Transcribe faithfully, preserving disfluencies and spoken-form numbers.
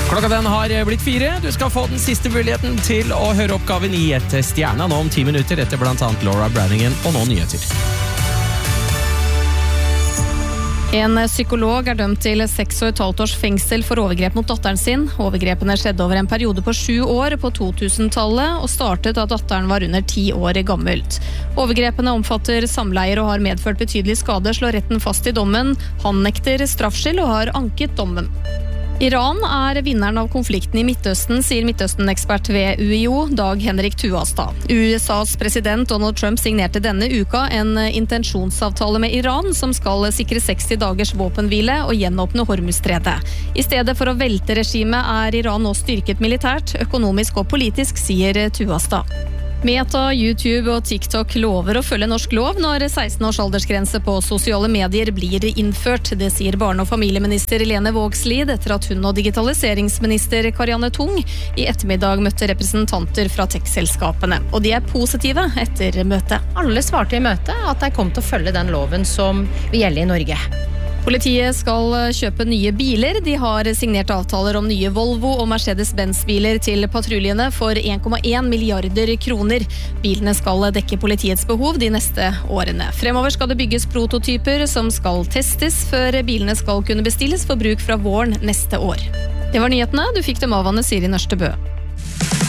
Klokka den har blitt fire. Du skal få den siste muligheten til å høre oppgaven i et stjerna nå om ti minutter etter blant annet Laura Branningen og nå nyheter. En psykolog er dømt til seks og et halvt års fengsel for overgrep mot datteren sin. Overgrepene skjedde over en periode på sju år på to-tusentallet og startet da datteren var under ti år gammelt. Overgrepene omfatter samleier og har medført betydelig skade, slår retten fast i dommen. Han nekter straffskyld og har anket dommen. Iran er vinneren av konflikten i Midtøsten, sier Midtøsten-ekspert ved U I O, Dag Henrik Tuastad. U S A's president Donald Trump signerte denne uka en intensjonsavtale med Iran som skal sikre seksti dagers våpenhvile og gjenåpne Hormuzstredet. I stedet for å velte regimet er Iran nå styrket militært, økonomisk og politisk, sier Tuastad. Meta, YouTube og TikTok lover å følge norsk lov når seksten års aldersgrense på sosiale medier blir innført. Det sier barne- og familieminister Lene Vågslid etter at hun og digitaliseringsminister Karianne Tung i ettermiddag møtte representanter fra tech-selskapene. Og de er positive etter møtet. Alle svarte i møtet at de kom til å følge den loven som vil gjelde i Norge. Politiet skal kjøpe nye biler. De har signert avtaler om nye Volvo og Mercedes-Benz-biler til patruljene for en komma en milliarder kroner. Bilene skal dekke politiets behov de neste årene. Fremover skal det bygges prototyper som skal testes før bilene skal kunne bestilles for bruk fra våren neste år. Det var nyhetene. Du fikk dem av Anne Siri Nørstebø.